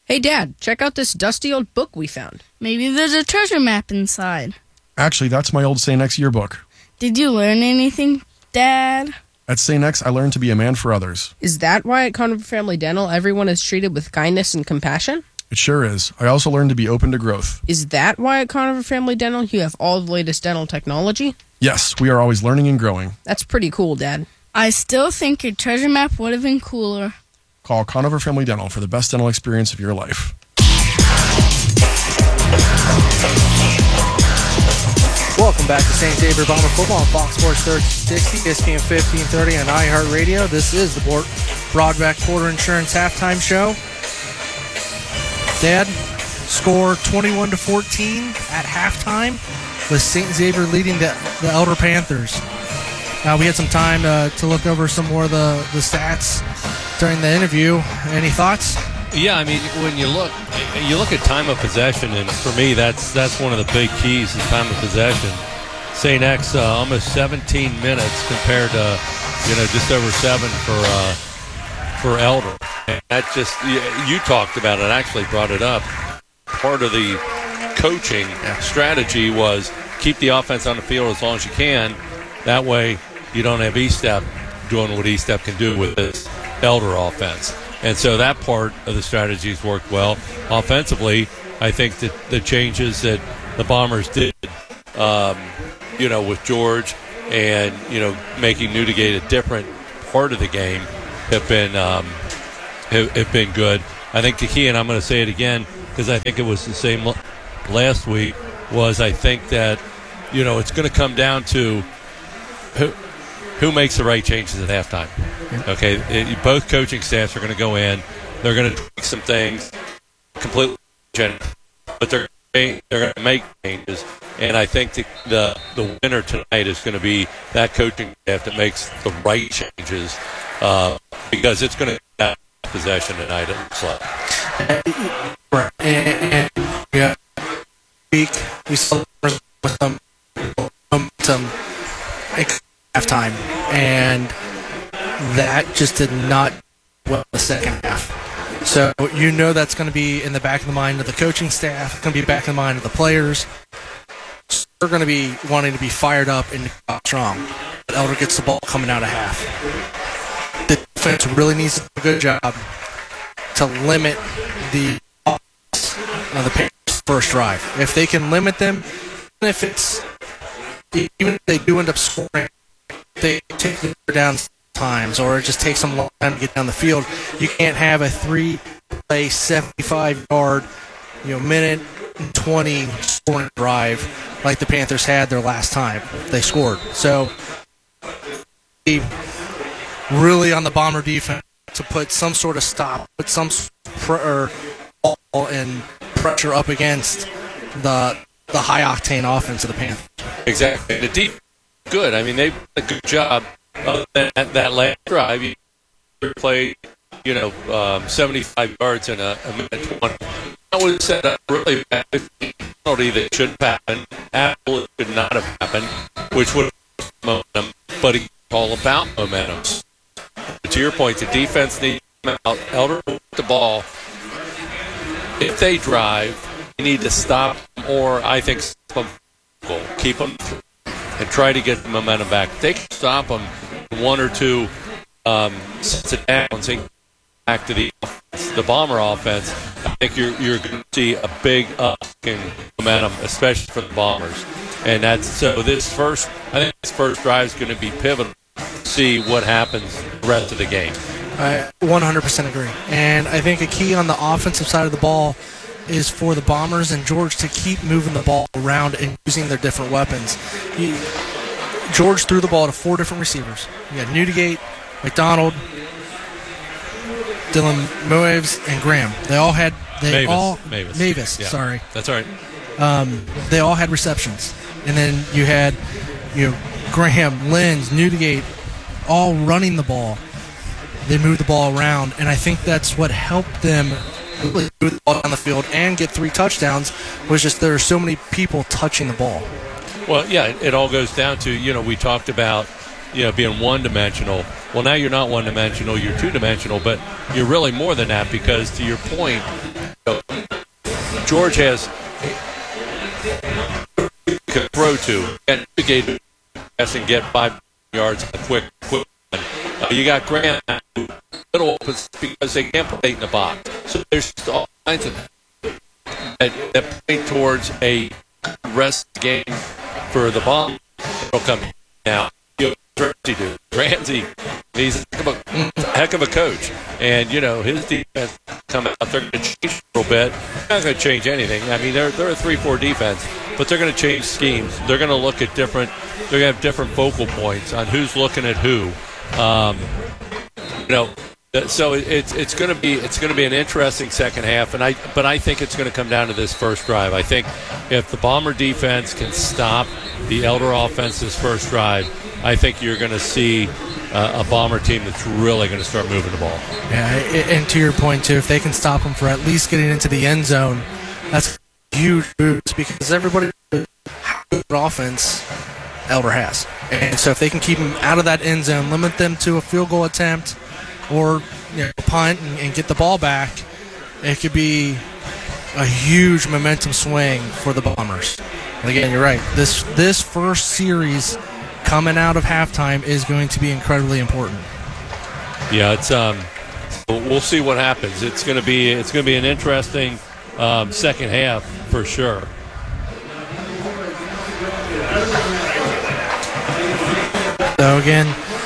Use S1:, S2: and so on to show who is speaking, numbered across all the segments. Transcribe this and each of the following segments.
S1: Hey, Dad, check out this dusty old book we found.
S2: Maybe there's a treasure map inside.
S3: Actually, that's my old St. X yearbook.
S2: Did you learn anything, Dad?
S3: At St. X, I learned to be a man for others.
S1: Is that why at Conover Family Dental everyone is treated with kindness and compassion?
S3: It sure is. I also learned to be open to growth.
S1: Is that why at Conover Family Dental you have all the latest dental technology?
S3: Yes, we are always learning and growing.
S1: That's pretty cool, Dad.
S2: I still think your treasure map would have been cooler.
S3: Call Conover Family Dental for the best dental experience of your life.
S4: Welcome back to St. Xavier Bomber Football on Fox Sports 360, ESPN 1530 on iHeartRadio. This is the Broadback Porter Insurance Halftime Show. Dad, score 21-14 at halftime with St. Xavier leading the Elder Panthers. We had some time to look over some more of the stats during the interview. Any thoughts?
S5: Yeah, I mean, when you look at time of possession, and for me, that's one of the big keys is time of possession. St. X almost 17 minutes compared to just over 7 for Elder. And that just you talked about it, actually brought it up. Part of the coaching strategy was keep the offense on the field as long as you can. That way, you don't have E-Step doing what E-Step can do with this Elder offense. And so that part of the strategies worked well. Offensively, I think that the changes that the Bombers did, with George and, making Newdigate a different part of the game have been good. I think the key, and I'm going to say it again because I think it was the same last week, was I think that, it's going to come down to who makes the right changes at halftime. Okay, both coaching staffs are going to go in. They're going to tweak some things completely, but they're going to make changes. And I think the winner tonight is going to be that coaching staff that makes the right changes because it's going to get possession tonight. It looks like.
S4: And we saw some momentum at halftime, and that just did not well the second half. So that's going to be in the back of the mind of the coaching staff. It's going to be back in the mind of the players. So they're going to be wanting to be fired up and strong. But Elder gets the ball coming out of half. The defense really needs to do a good job to limit the Panthers' first drive. If they can limit them, even if they do end up scoring, they take the down times, or it just takes them a long time to get down the field. You can't have a 3-play, 75-yard, minute and 20 scoring drive like the Panthers had their last time they scored. So, really on the Bomber defense to put some sort of stop, put some ball and pressure up against the high-octane offense of the Panthers.
S5: Exactly. The defense is good. I mean, they've done a good job. Other than that last drive, you played, 75 yards in a minute 20. That was set up really bad. Penalty that shouldn't happen. Absolutely should not have happened, which would have momentum, but it's all about momentum. But to your point, the defense needs to come out. Elder with the ball. If they drive, you need to stop them, or I think keep them and try to get the momentum back. If they can stop them one or two sets of downs and back to the Bomber offense, I think you're going to see a big up in momentum, especially for the Bombers. And this first drive is going to be pivotal to see what happens the rest of the game.
S4: I 100% agree. And I think a key on the offensive side of the ball is for the Bombers and George to keep moving the ball around and using their different weapons. George threw the ball to 4 different receivers. You got Newdigate, McDonald, Dylan Moaves, and Graham. Mavis.
S5: Yeah.
S4: Sorry.
S5: That's all right.
S4: They all had receptions. And then you had Graham, Lenz, Newdigate all running the ball. They moved the ball around, and I think that's what helped them really move the ball down the field and get 3 touchdowns, was just there are so many people touching the ball.
S5: Well, yeah, it all goes down to, we talked about, being one-dimensional. Well, now you're not one-dimensional, you're two-dimensional, but you're really more than that because, to your point, George has can throw to and get pass and get 5 yards a quick run. You got Grant little opens because they can't play in the box. So there's just all kinds of that point towards a rest game for the bomb. It'll come now. Ramsey, he's a heck of a coach. And, his defense come out, they're going to change a little bit. They're not going to change anything. I mean, they're a 3-4 defense, but they're going to change schemes. They're going to look at they're going to have different focal points on who's looking at who. So it's going to be an interesting second half, but I think it's going to come down to this first drive. I think if the Bomber defense can stop the Elder offense's first drive, I think you're going to see a Bomber team that's really going to start moving the ball.
S4: Yeah, and to your point too, if they can stop them for at least getting into the end zone, that's a huge boost because everybody how good offense Elder has, and so if they can keep them out of that end zone, limit them to a field goal attempt or punt and get the ball back, it could be a huge momentum swing for the Bombers. And again, you're right. This first series coming out of halftime is going to be incredibly important.
S5: Yeah, it's we'll see what happens. It's going to be an interesting second half for sure.
S4: So again,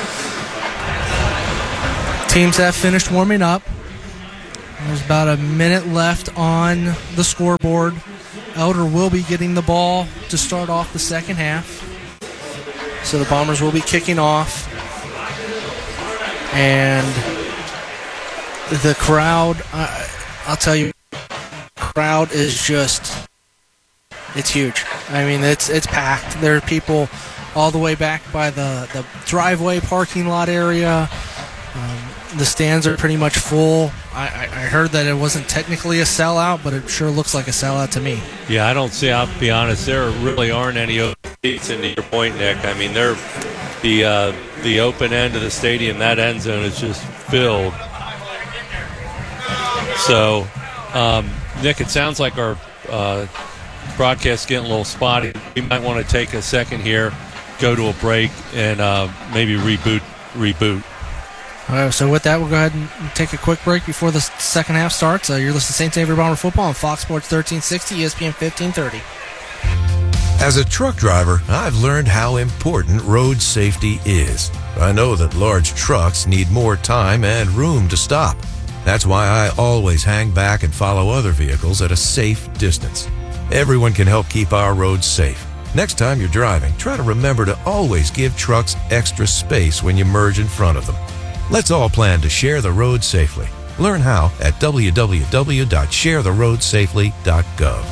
S4: teams have finished warming up. There's about a minute left on the scoreboard. Elder will be getting the ball to start off the second half. So the Bombers will be kicking off. And the crowd, I'll tell you, crowd is just, it's huge. I mean, it's packed. There are people all the way back by the driveway parking lot area. The stands are pretty much full. I heard that it wasn't technically a sellout, but it sure looks like a sellout to me.
S5: Yeah, I'll be honest, there really aren't any open seats into your point, Nick. I mean, they're the open end of the stadium, that end zone is just filled. So, Nick, it sounds like our broadcast getting a little spotty. We might want to take a second here, go to a break, and maybe reboot.
S4: All right, so with that, we'll go ahead and take a quick break before the second half starts. You're listening to St. Xavier Bomber Football on Fox Sports 1360, ESPN 1530.
S6: As a truck driver, I've learned how important road safety is. I know that large trucks need more time and room to stop. That's why I always hang back and follow other vehicles at a safe distance. Everyone can help keep our roads safe. Next time you're driving, try to remember to always give trucks extra space when you merge in front of them. Let's all plan to share the road safely. Learn how at www.sharetheroadsafely.gov.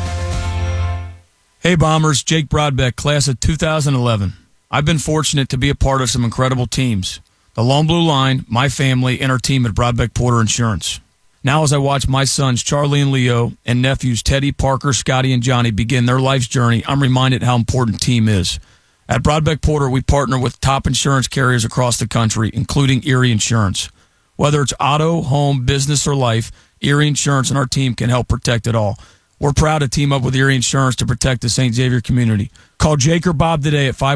S7: Hey Bombers, Jake Broadbeck, class of 2011. I've been fortunate to be a part of some incredible teams. The Lone Blue Line, my family, and our team at Broadbeck Porter Insurance. Now as I watch my sons Charlie and Leo and nephews Teddy, Parker, Scotty, and Johnny begin their life's journey, I'm reminded how important team is. At Broadbeck Porter, we partner with top insurance carriers across the country, including Erie Insurance. Whether it's auto, home, business, or life, Erie Insurance and our team can help protect it all. We're proud to team up with Erie Insurance to protect the St. Xavier community. Call Jake or Bob today at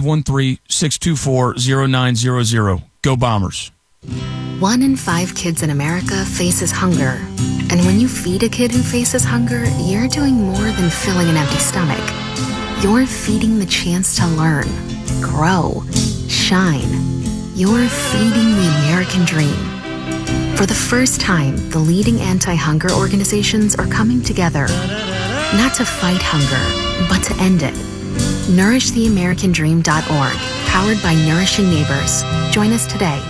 S7: 513-624-0900. Go Bombers.
S8: 1 in 5 kids in America faces hunger. And when you feed a kid who faces hunger, you're doing more than filling an empty stomach. You're feeding the chance to learn, grow, shine. You're feeding the American dream. For the first time, the leading anti-hunger organizations are coming together, not to fight hunger, but to end it. NourishTheAmericanDream.org, powered by Nourishing Neighbors. Join us today.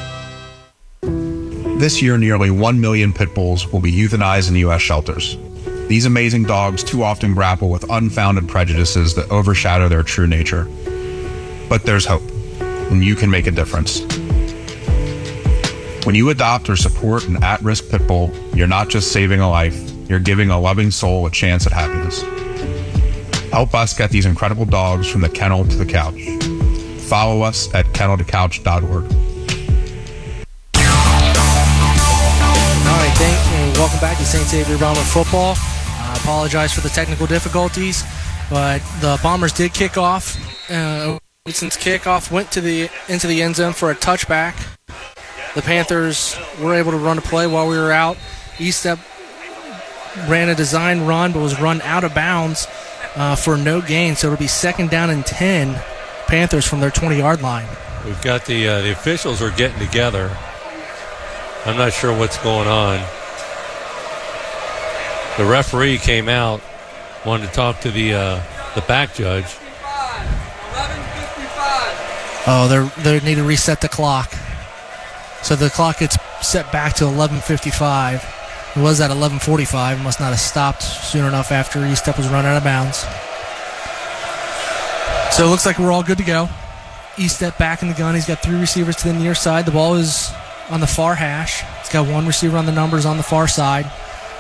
S9: This year, nearly 1 million pit bulls will be euthanized in U.S. shelters. These amazing dogs too often grapple with unfounded prejudices that overshadow their true nature. But there's hope, and you can make a difference. When you adopt or support an at-risk pit bull, you're not just saving a life, you're giving a loving soul a chance at happiness. Help us get these incredible dogs from the kennel to the couch. Follow us at kenneltocouch.org.
S4: All right, welcome back to St. Xavier Bomber Football. I apologize for the technical difficulties, but the Bombers did kick off. Since kickoff went into the end zone for a touchback. The Panthers were able to run a play while we were out. Eastep ran a design run, but was run out of bounds for no gain. So it'll be 2nd down and 10. Panthers from their 20-yard line.
S5: We've got the officials are getting together. I'm not sure what's going on. The referee came out, wanted to talk to the back judge.
S4: Oh, they need to reset the clock. So the clock gets set back to 11:55. It was at 11:45. Must not have stopped soon enough after Eastep was run out of bounds. So it looks like we're all good to go. Eastep back in the gun. He's got 3 receivers to the near side. The ball is on the far hash. He's got 1 receiver on the numbers on the far side.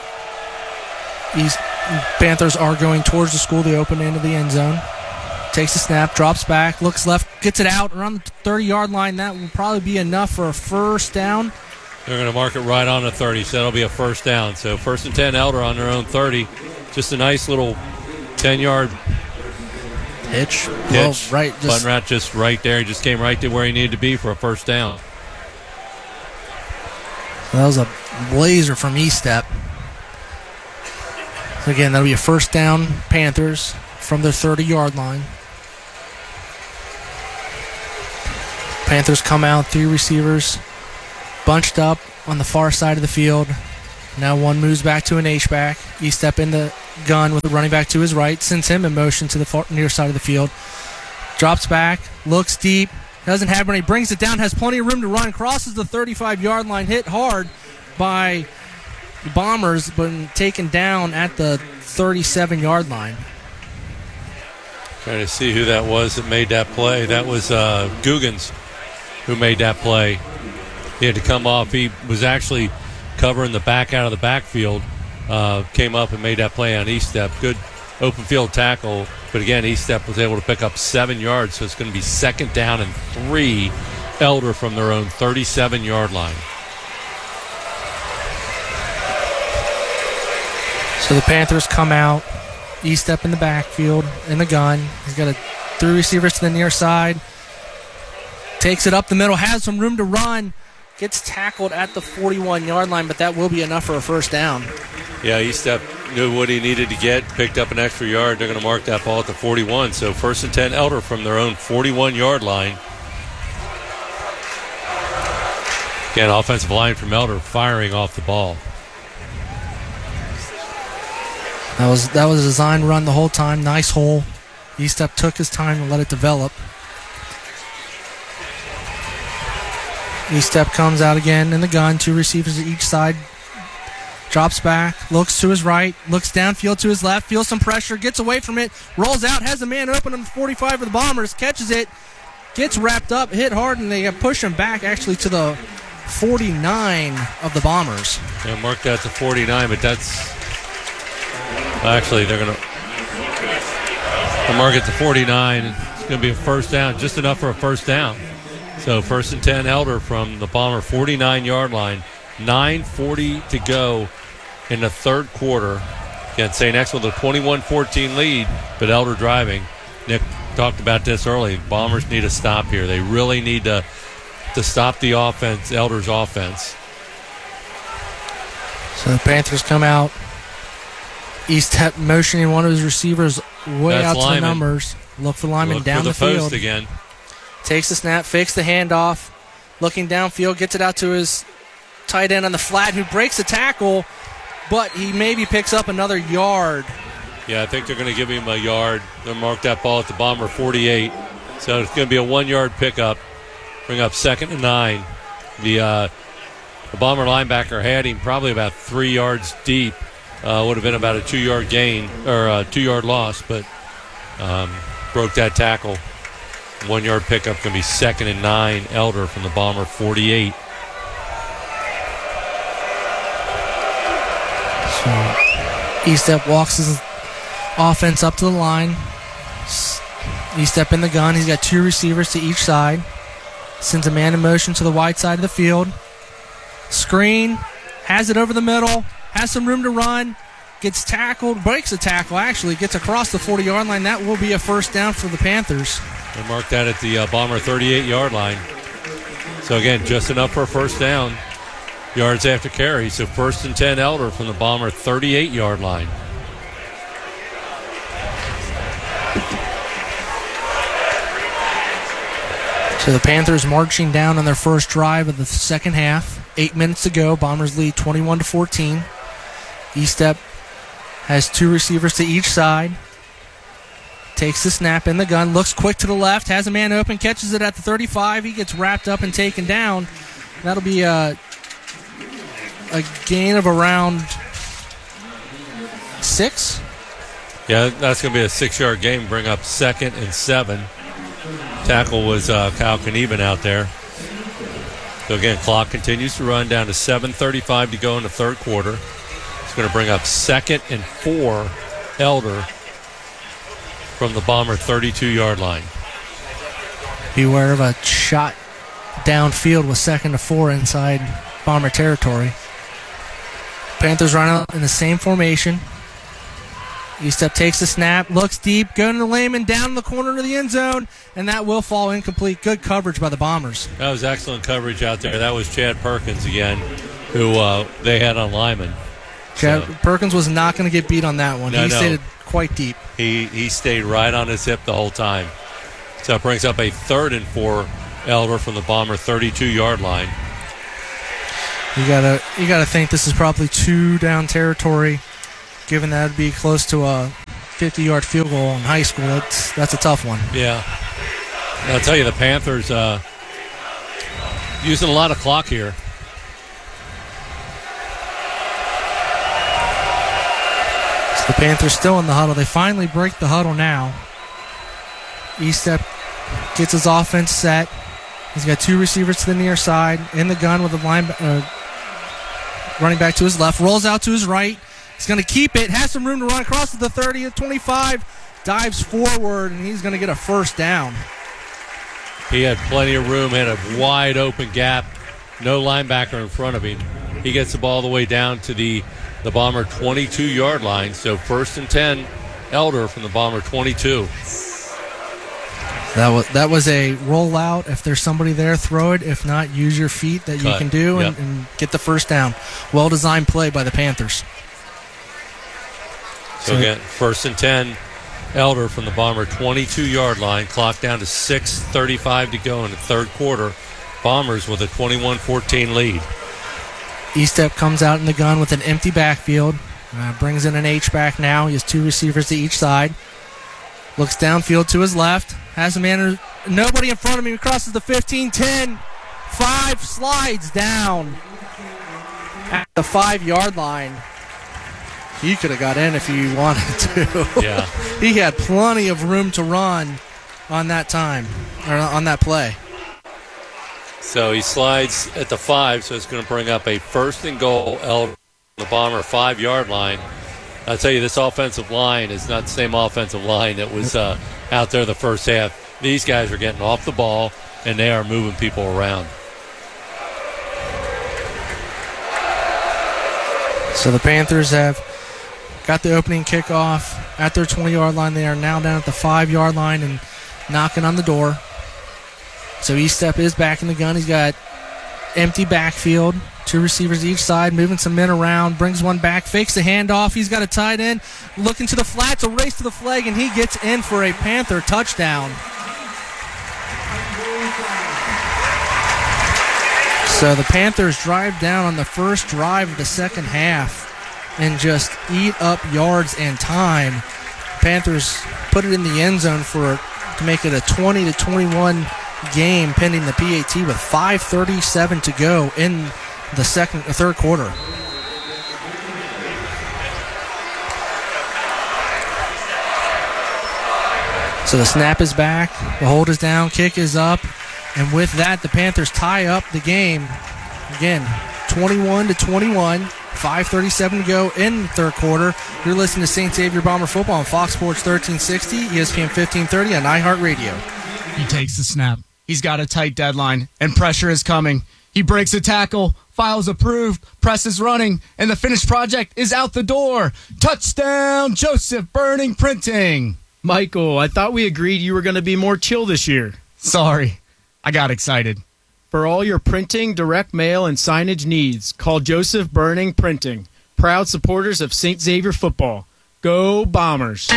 S4: Panthers are going towards the school, the open end of the end zone. Takes a snap, drops back, looks left, gets it out around the 30-yard line. That will probably be enough for a first down.
S5: They're going to mark it right on the 30, so that'll be a first down. So 1st and 10, Elder on their own 30. Just a nice little 10-yard
S4: hitch. Well, right,
S5: Button just right there. He just came right to where he needed to be for a first down.
S4: That was a blazer from Eastep. So again, that'll be a first down, Panthers, from their 30-yard line. Panthers come out, 3 receivers bunched up on the far side of the field. Now one moves back to an H-back. Eastep in the gun with the running back to his right, sends him in motion to the near side of the field. Drops back, looks deep, doesn't have any, brings it down, has plenty of room to run, crosses the 35-yard line, hit hard by the Bombers, but taken down at the 37-yard line.
S5: Trying to see who that was that made that play. That was Googans who made that play. He had to come off. He was actually covering the back out of the backfield. Came up and made that play on Eastep. Good open field tackle. But again, Eastep was able to pick up 7 yards, so it's going to be 2nd down and 3. Elder from their own 37-yard line.
S4: So the Panthers come out. Eastep in the backfield, in the gun. He's got 3 receivers to the near side. Takes it up the middle, has some room to run. Gets tackled at the 41-yard line, but that will be enough for a first down.
S5: Yeah, Eastep knew what he needed to get, picked up an extra yard. They're going to mark that ball at the 41. So 1st and 10, Elder from their own 41-yard line. Again, offensive line from Elder firing off the ball.
S4: That was a design run the whole time. Nice hole. Eastep took his time to let it develop. Eastep comes out again in the gun. 2 receivers at each side. Drops back. Looks to his right. Looks downfield to his left. Feels some pressure. Gets away from it. Rolls out. Has a man open on the 45 of the Bombers. Catches it. Gets wrapped up. Hit hard. And they push him back actually to the 49 of the Bombers.
S5: Yeah, mark that to 49, but that's... Actually, they're going to mark it to 49. It's going to be a first down, just enough for a first down. So 1st and 10, Elder from the Bomber 49-yard line. 9:40 to go in the 3rd quarter. Again, St. X with a 21-14 lead, but Elder driving. Nick talked about this early. Bombers need a stop here. They really need to stop the offense, Elder's offense.
S4: So the Panthers come out. Eastep motioning one of his receivers way
S5: That's
S4: out to
S5: Lyman.
S4: the numbers. Look for Lyman down
S5: the
S4: the field.
S5: post again.
S4: Takes the snap, fakes the handoff, looking downfield, gets it out to his tight end on the flat, who breaks the tackle, but he maybe picks up another yard.
S5: Yeah, I think they're going to give him a yard. They'll mark that ball at the Bomber 48. So it's going to be a 1-yard pickup. Bring up 2nd and 9. The Bomber linebacker had him probably about 3 yards deep. Would have been about a 2-yard gain or a 2-yard loss, but broke that tackle. 1-yard pickup going to be 2nd and 9. Elder from the Bomber 48.
S4: So Eastep walks his offense up to the line. Eastep in the gun. He's got 2 receivers to each side. Sends a man in motion to the wide side of the field. Screen. Has it over the middle. Has some room to run. gets tackled, breaks a tackle, actually, gets across the 40-yard line. That will be a first down for the Panthers.
S5: They marked that at the Bomber 38-yard line. So, again, just enough for a first down. Yards after carry. So, 1st and 10 Elder from the Bomber 38-yard line.
S4: So the Panthers marching down on their first drive of the second half. 8 minutes to go. Bombers lead 21-14. Estep has 2 receivers to each side. Takes the snap in the gun. Looks quick to the left. Has a man open. Catches it at the 35. He gets wrapped up and taken down. That'll be a gain of around 6.
S5: Yeah, that's going to be a 6-yard gain. Bring up 2nd and 7. Tackle was Kyle Knieven out there. So again, clock continues to run down to 7:35 to go in the third quarter. It's going to bring up 2nd and 4 Elder from the Bomber 32-yard line.
S4: Beware of a shot downfield with 2nd to 4 inside Bomber territory. Panthers run out in the same formation. Estep takes the snap, looks deep, going to the lane and down in the corner of the end zone, and that will fall incomplete. Good coverage by the Bombers.
S5: That was excellent coverage out there. That was Chad Perkins again, who they had on lineman.
S4: Chad Perkins was not going to get beat on that one. He stayed quite deep.
S5: He stayed right on his hip the whole time. So it brings up a 3rd and 4 Elder from the Bomber 32-yard line.
S4: You gotta think this is probably 2 down territory. Given that it'd be close to a 50-yard field goal in high school, that's a tough one.
S5: Yeah. I'll tell you, the Panthers using a lot of clock here.
S4: So the Panthers still in the huddle. They finally break the huddle now. Estep gets his offense set. He's got 2 receivers to the near side. In the gun with the running back to his left. Rolls out to his right. He's going to keep it. Has some room to run across to the 30 at 25. Dives forward, and he's going to get a first down.
S5: He had plenty of room, had a wide open gap. No linebacker in front of him. He gets the ball all the way down to the Bomber 22-yard line. So 1st and 10, Elder from the Bomber 22.
S4: That was a rollout. If there's somebody there, throw it. If not, use your feet that you can do and get the first down. Well-designed play by the Panthers.
S5: So again, 1st and 10, Elder from the Bomber 22-yard line. Clock down to 6:35 to go in the third quarter. Bombers with a 21-14 lead.
S4: Estep comes out in the gun with an empty backfield. Brings in an H-back now. He has 2 receivers to each side. Looks downfield to his left. Has a man, nobody in front of him. He crosses the 15, 10, 5, slides down at the 5-yard line. He could have got in if he wanted to.
S5: Yeah.
S4: He had plenty of room to run on that time, or on that play.
S5: So he slides at the 5, so it's going to bring up a 1st and goal, Elder, the Bomber 5-yard line. I'll tell you, this offensive line is not the same offensive line that was out there the first half. These guys are getting off the ball, and they are moving people around.
S4: So the Panthers have got the opening kickoff at their 20-yard line. They are now down at the 5-yard line and knocking on the door. So Estep is back in the gun. He's got empty backfield. 2 receivers each side, moving some men around, brings one back, fakes the handoff. He's got a tight end, looking to the flats, a race to the flag, and he gets in for a Panther touchdown. So the Panthers drive down on the first drive of the second half and just eat up yards and time. Panthers put it in the end zone to make it a 20-21 game pending the PAT with 5:37 to go in the third quarter. So the snap is back, the hold is down, kick is up, and with that the Panthers tie up the game. Again, 21-21, 5:37 to go in the third quarter. You're listening to St. Xavier Bomber football on Fox Sports 1360, ESPN 1530 on iHeartRadio.
S10: He takes the snap. He's got a tight deadline, and pressure is coming. He breaks a tackle, Files approved, press is running, and the finished project is out the door. Touchdown, Joseph Burning Printing.
S11: Michael, I thought we agreed you were going to be more chill this year.
S10: Sorry, I got excited.
S11: For all your printing, direct mail, and signage needs, call Joseph Burning Printing. Proud supporters of St. Xavier football. Go Bombers.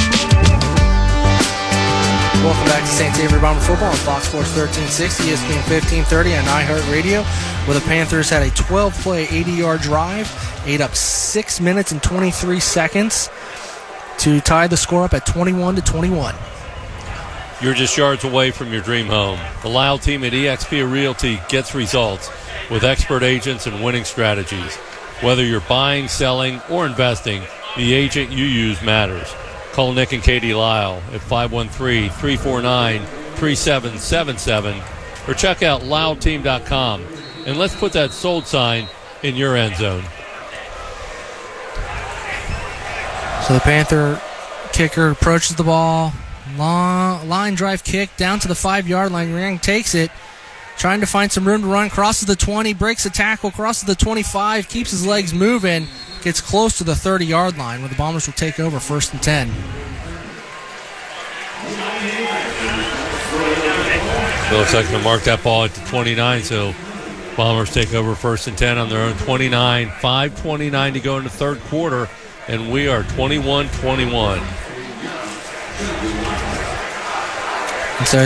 S4: Welcome back to St. Xavier Bomber Football on Fox Sports 1360, ESPN 1530 on iHeartRadio, where the Panthers had a 12-play, 80-yard drive, ate up 6 minutes and 23 seconds to tie the score up at 21-21.
S5: You're just yards away from your dream home. The Lyle team at eXp Realty gets results with expert agents and winning strategies. Whether you're buying, selling, or investing, the agent you use matters. Call Nick and Katie Lyle at 513-349-3777 or check out LyleTeam.com. And let's put that sold sign in your end zone.
S4: So the Panther kicker approaches the ball. Long line drive kick down to the 5-yard line. Rang takes it, trying to find some room to run. Crosses the 20, breaks a tackle, crosses the 25, keeps his legs moving, gets close to the 30-yard line where the Bombers will take over 1st and 10.
S5: It looks like they'll mark that ball at the 29, so Bombers take over 1st and 10 on their own 29. 5:29 to go in the third quarter, and we are 21-21.
S4: And so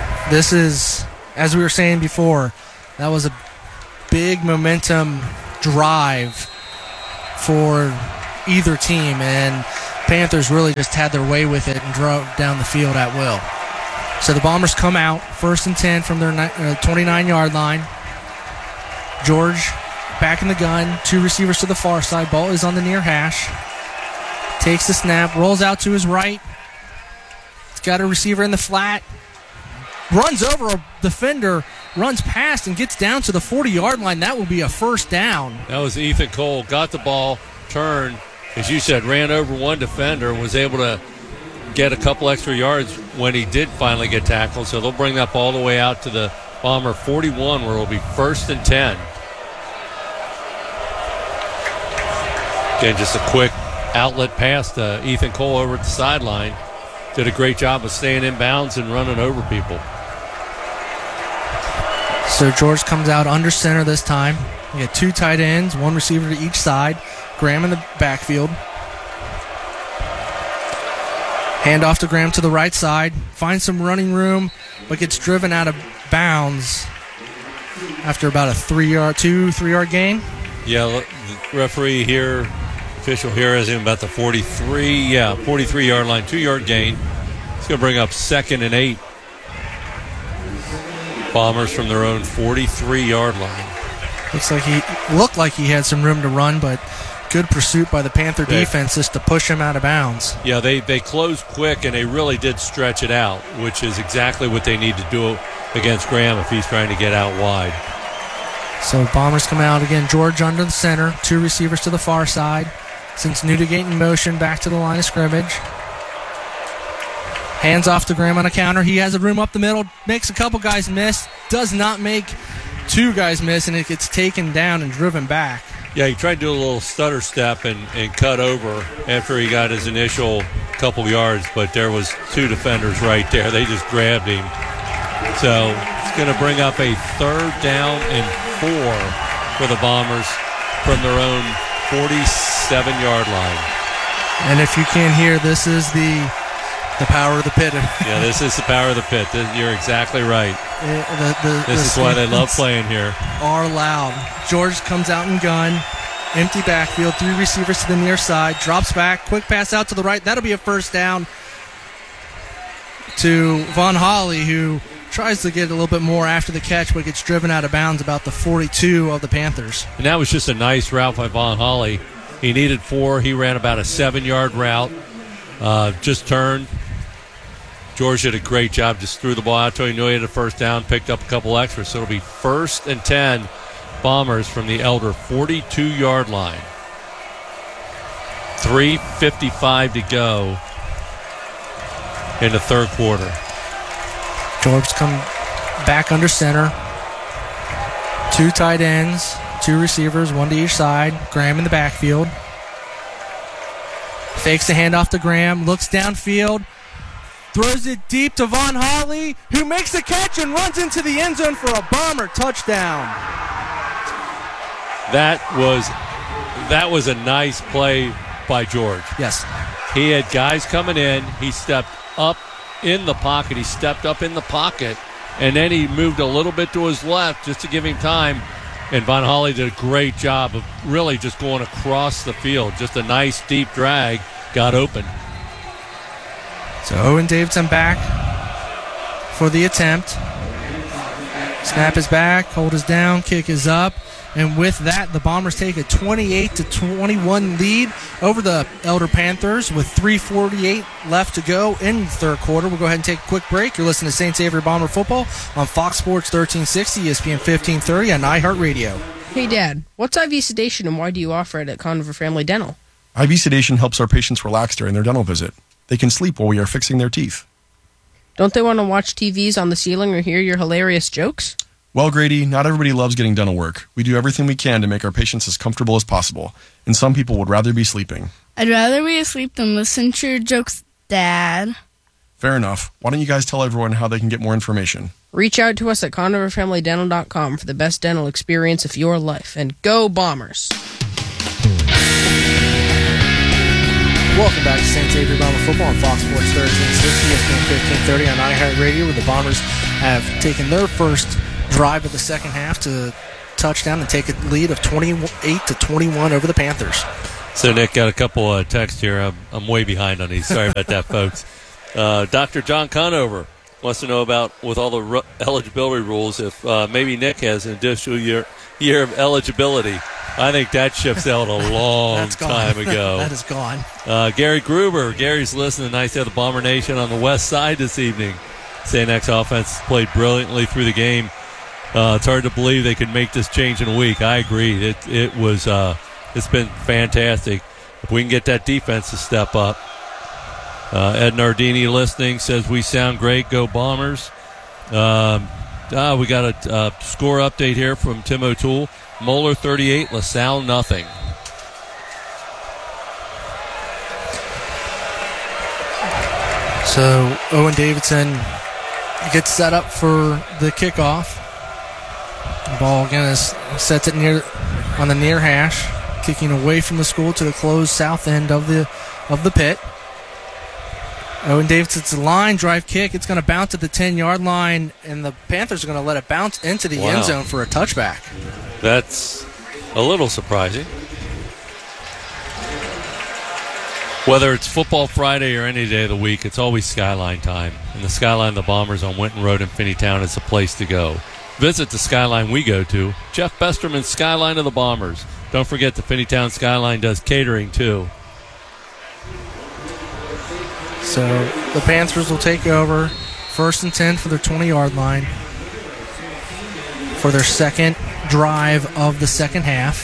S4: as we were saying before, that was a big momentum drive for either team, and Panthers really just had their way with it and drove down the field at will. So the Bombers come out, 1st and 10 from their 29-yard line. George back in the gun, 2 receivers to the far side. Ball is on the near hash. Takes the snap, rolls out to his right. He's got a receiver in the flat. Runs over a defender, runs past, and gets down to the 40-yard line. That will be a 1st down.
S5: That was Ethan Cole. Got the ball, turned, as you said, ran over one defender, was able to get a couple extra yards when he did finally get tackled. So they'll bring that ball all the way out to the Bomber 41, where it'll be 1st and 10. Again, just a quick outlet pass to Ethan Cole over at the sideline. Did a great job of staying in bounds and running over people.
S4: So George comes out under center this time. We got 2 tight ends, 1 receiver to each side. Graham in the backfield. Hand off to Graham to the right side. Finds some running room, but gets driven out of bounds after about a 3-yard gain.
S5: Yeah, the referee here, official here, has him about the 43-yard line, 2-yard gain. It's going to bring up 2nd and 8. Bombers from their own 43-yard line.
S4: Looked like he had some room to run, but good pursuit by the Panther defense just to push him out of bounds.
S5: Yeah, they closed quick, and they really did stretch it out, which is exactly what they need to do against Graham if he's trying to get out wide.
S4: So Bombers come out again. George under the center, 2 receivers to the far side. Since Newdigate in motion, back to the line of scrimmage. Hands off to Graham on a counter. He has a room up the middle, makes a couple guys miss, does not make 2 guys miss, and it gets taken down and driven back.
S5: Yeah, he tried to do a little stutter step and cut over after he got his initial couple yards, but there was 2 defenders right there. They just grabbed him. So it's going to bring up a 3rd down and 4 for the Bombers from their own 47-yard line.
S4: And if you can't hear, this is the power of the pit.
S5: Yeah, this is the power of the pit. You're exactly right. This is why they love playing here.
S4: Are loud. George comes out in gun. Empty backfield. 3 receivers to the near side. Drops back. Quick pass out to the right. That'll be a 1st down to Von Holly, who tries to get a little bit more after the catch, but gets driven out of bounds about the 42 of the Panthers.
S5: And that was just a nice route by Von Holly. He needed 4. He ran about a 7-yard route. Just turned. George did a great job. Just threw the ball out till he knew he had a 1st down, picked up a couple extras. So it'll be 1st and 10 Bombers from the Elder 42-yard line. 3:55 to go in the third quarter.
S4: George come back under center. 2 tight ends, two receivers, one to each side. Graham in the backfield. Fakes the handoff to Graham, looks downfield, throws it deep to Von Holly, who makes the catch and runs into the end zone for a Bomber touchdown.
S5: That was a nice play by George.
S4: Yes.
S5: He had guys coming in. He stepped up in the pocket. He stepped up in the pocket, and then he moved a little bit to his left just to give him time. And Von Holly did a great job of really just going across the field. Just a nice deep drag, got open.
S4: So Owen Davidson back for the attempt. Snap is back, hold is down, kick is up. And with that, the Bombers take a 28-21 lead over the Elder Panthers with 3:48 left to go in the third quarter. We'll go ahead and take a quick break. You're listening to St. Xavier Bomber Football on Fox Sports 1360, ESPN 1530, and iHeartRadio.
S1: Hey, Dad, what's IV sedation and why do you offer it at Conover Family Dental?
S3: IV sedation helps our patients relax during their dental visit. They can sleep while we are fixing their teeth.
S1: Don't they want to watch TVs on the ceiling or hear your hilarious jokes?
S3: Well, Grady, not everybody loves getting dental work. We do everything we can to make our patients as comfortable as possible, and some people would rather be sleeping.
S2: I'd rather be asleep than listen to your jokes, Dad.
S3: Fair enough. Why don't you guys tell everyone how they can get more information?
S1: Reach out to us at ConoverFamilyDental.com for the best dental experience of your life. And go Bombers!
S4: Welcome back to St. Xavier Bomber Football on Fox Sports 1360, ESPN 1530 on iHeartRadio, where the Bombers have taken their first drive of the second half to touchdown and take a lead of 28-21 over the Panthers.
S5: So Nick got a couple of texts here. I'm way behind on these. Sorry about that, folks. Dr. John Conover wants to know about, with all the eligibility rules, if maybe Nick has an additional year of eligibility. I think that ship sailed a long time ago.
S4: That is gone.
S5: Gary Gruber. Gary's listening. Nice to have the Bomber Nation on the west side this evening. St. X offense played brilliantly through the game. It's hard to believe they could make this change in a week. I agree. It was. It's been fantastic. If we can get that defense to step up. Ed Nardini listening says we sound great. Go Bombers. We got a score update here from Tim O'Toole. Moeller 38, LaSalle nothing.
S4: So Owen Davidson gets set up for the kickoff. The ball again is sets it on the near hash, kicking away from the school to the closed south end of the pit. Owen Davidson's line drive kick. It's going to bounce at the 10-yard line, and the Panthers are going to let it bounce into the end zone for a touchback.
S5: That's a little surprising. Whether it's Football Friday or any day of the week, it's always Skyline time. And the Skyline of the Bombers on Winton Road in Finneytown is the place to go. Visit the Skyline we go to, Jeff Besterman's Skyline of the Bombers. Don't forget the Finneytown Skyline does catering too.
S4: So the Panthers will take over 1st and 10 for their 20-yard line for their second drive of the second half.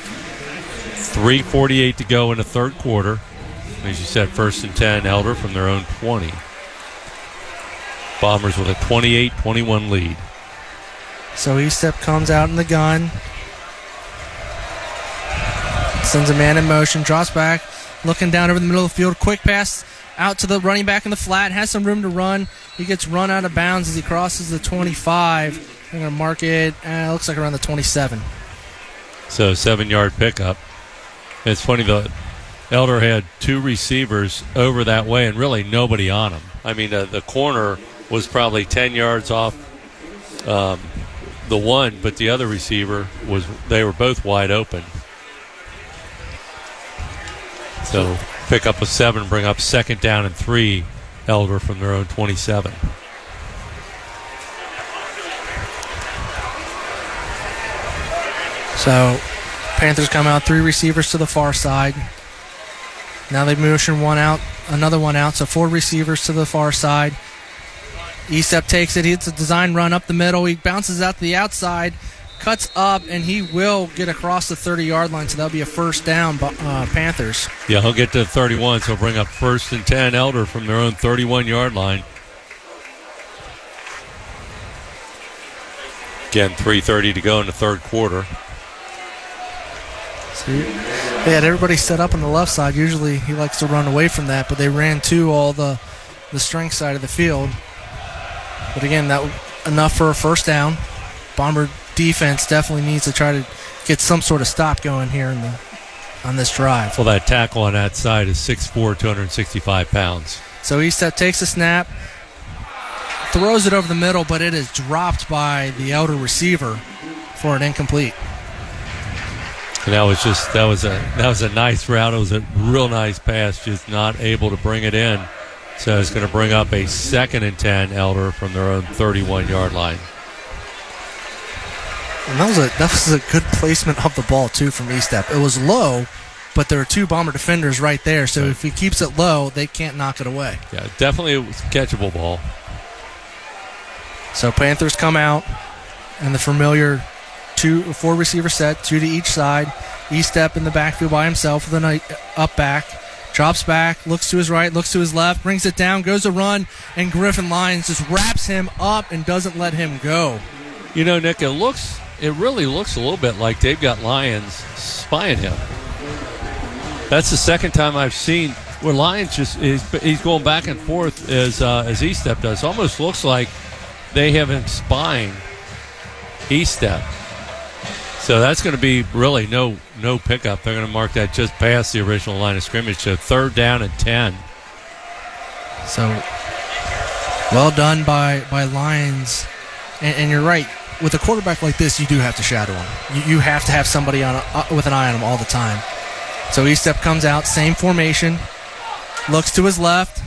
S5: 3:48 to go in the third quarter. As you said, 1st and 10, Elder from their own 20. Bombers with a 28-21 lead.
S4: So Estep comes out in the gun. Sends a man in motion, drops back, looking down over the middle of the field. Quick pass out to the running back in the flat. Has some room to run. He gets run out of bounds as he crosses the 25. They're going to mark it. Looks like around the 27.
S5: So 7-yard pickup. It's funny, the Elder had two receivers over that way and really nobody on him. I mean, the corner was probably 10 yards off the one, but the other receiver they were both wide open. So pick up a 7, bring up 2nd down and 3, Elder from their own 27.
S4: So Panthers come out, 3 receivers to the far side. Now they motion another one out, so 4 receivers to the far side. Estep takes it. He hits a design run up the middle. He bounces out to the outside, cuts up, and he will get across the 30-yard line, so that'll be a first down, Panthers.
S5: Yeah, he'll get to the 31, so he'll bring up 1st and 10, Elder from their own 31-yard line. Again, 3:30 to go in the third quarter.
S4: So they had everybody set up on the left side. Usually he likes to run away from that, but they ran to all the strength side of the field. But again, that was enough for a first down. Bomber defense definitely needs to try to get some sort of stop going here on this drive.
S5: Well, that tackle on that side is 6'4", 265 pounds.
S4: So Estep takes a snap, throws it over the middle, but it is dropped by the outer receiver for an incomplete.
S5: And that was a nice route. It was a real nice pass, just not able to bring it in. So it's going to bring up a 2nd and 10, Elder, from their own 31-yard line.
S4: And that was a good placement of the ball, too, from Estep. It was low, but there are two Bomber defenders right there, so if he keeps it low, they can't knock it away.
S5: Yeah, definitely a catchable ball.
S4: So Panthers come out, and the familiar 4 receiver set, 2 to each side. Estep in the backfield by himself with an up back. Drops back, looks to his right, looks to his left, brings it down, goes to run, and Griffin Lyons just wraps him up and doesn't let him go.
S5: You know, Nick, it really looks a little bit like they've got Lyons spying him. That's the second time I've seen where Lyons he's going back and forth as Estep does. Almost looks like they have him spying Estep. So that's going to be really no pickup. They're going to mark that just past the original line of scrimmage. So 3rd down and 10.
S4: So well done by Lyons. And you're right. With a quarterback like this, you do have to shadow him. You have to have somebody with an eye on him all the time. So Estep comes out, same formation, looks to his left,